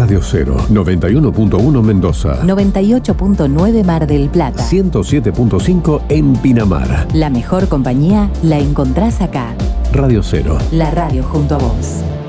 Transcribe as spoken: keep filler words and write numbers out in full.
Radio Cero, noventa y uno punto uno Mendoza, noventa y ocho punto nueve Mar del Plata, ciento siete punto cinco en Pinamar. La mejor compañía la encontrás acá. Radio Cero, la radio junto a vos.